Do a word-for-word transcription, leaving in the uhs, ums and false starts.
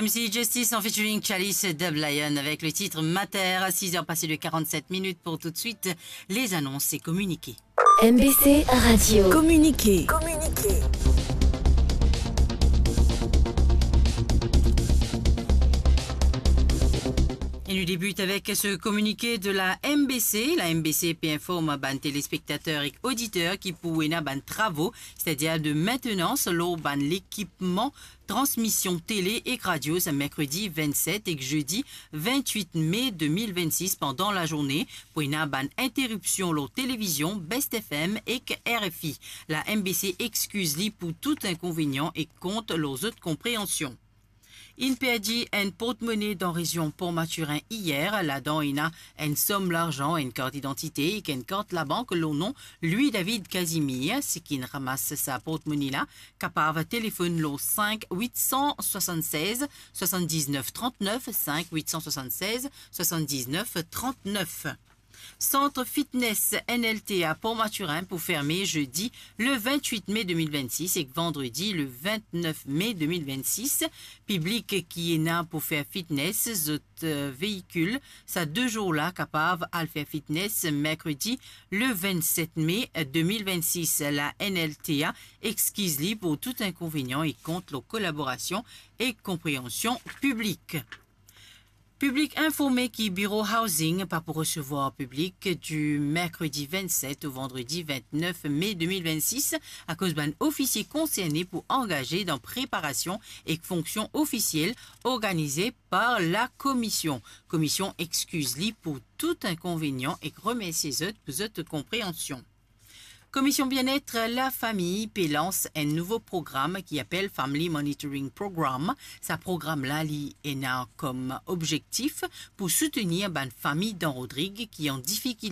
M C Justice en featuring Chalice Dub Lion avec le titre Mater à six heures passées de quarante-sept minutes pour tout de suite les annonces et communiqués. M B C Radio. Communiqué. Communiqué. Et nous débute avec ce communiqué de la M B C. La M B C P informe ban téléspectateurs et auditeurs qui pourraient ban travaux, c'est-à-dire de maintenance, lors ban l'équipement transmission télé et radio, ce mercredi vingt-sept et jeudi vingt-huit mai deux mille vingt-six pendant la journée pour une ban interruption leur télévision, Best F M et R F I. La M B C excuse-li pour tout inconvénient et compte leurs autres compréhensions. Il perdit un porte-monnaie dans région Port-Maturin hier. Là-dedans, il a une somme d'argent, une carte d'identité et une carte la banque, le nom, lui, David Casimir. Si qui ramasse sa porte-monnaie-là, capable téléphone le cinq huit six six soixante-dix-neuf trente-neuf, cinq huit six six soixante-dix-neuf trente-neuf. Centre Fitness N L T à Port-Maturin pour fermer jeudi le vingt-huit mai deux mille vingt-six et vendredi le vingt-neuf mai deux mille vingt-six. Public qui est là pour faire fitness, zot euh, véhicule, ça deux jours là capable à faire fitness mercredi le vingt-sept mai deux mille vingt-six. La N L T A excuse-li pour tout inconvénient et compte leur collaboration et compréhension publique. Public informé qui Bureau Housing pas pour recevoir public du mercredi vingt-sept au vendredi vingt-neuf mai deux mille vingt-six à cause d'un officier concerné pour engager dans préparation et fonction officielle organisée par la commission. Commission excuse-li pour tout inconvénient et remercie les autres pour votre compréhension. Commission bien-être, la famille P lance un nouveau programme qui appelle Family Monitoring Program. Ce programme-là est comme objectif pour soutenir une famille dans Rodrigue qui est en difficulté